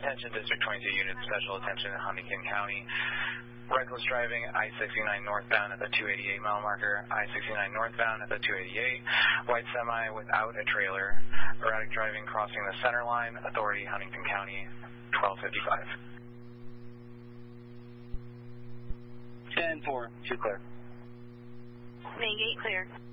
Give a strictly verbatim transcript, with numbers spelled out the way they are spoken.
Attention District twenty-two units, special attention in Huntington County. Reckless driving, I sixty-nine northbound at the two eighty-eight mile marker, I sixty-nine northbound at the two eighty-eight, white semi without a trailer, erratic driving crossing the center line, authority Huntington County, twelve fifty-five. ten four, two clear. Main gate clear.